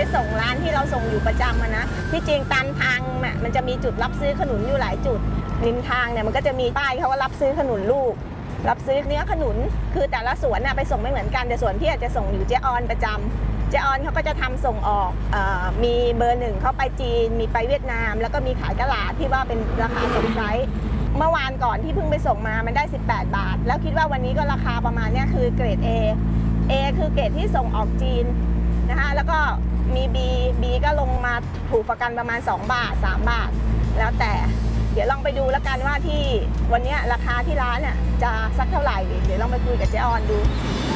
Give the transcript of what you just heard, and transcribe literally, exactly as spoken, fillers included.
ส่งร้านที่เราส่งอยู่ประจำนะที่จริงตามทางมันจะมีจุดรับซื้อขนุนอยู่หลายจุดริมทางเนี่ยมันก็จะมีป้ายเขาว่ารับซื้อขนุนลูกรับซื้อเนื้อขนุนคือแต่ละสวนไปส่งไม่เหมือนกันแต่สวนที่อาจจะส่งอยู่เจ๊ออนประจำเจ๊ออนเขาก็จะทำส่งออกเอ่อมีเบอร์หนึ่งเขาไปจีนมีไปเวียดนามแล้วก็มีขายตลาดที่ว่าเป็นราคาส่งไซส์เมื่อวานก่อนที่เพิ่งไปส่งมามันได้สิบแปดบาทแล้วคิดว่าวันนี้ก็ราคาประมาณนี้คือเกรด A A คือเกรดที่ส่งออกจีนนะคะแล้วก็มี B B ก็ลงมาถูกประกันประมาณสองบาทสามบาทแล้วแต่เดี๋ยวลองไปดูแล้วกันว่าที่วันนี้ราคาที่ร้านน่ะจะสักเท่าไหร่เดี๋ยวลองไปคุยกับเจ๊ออนดู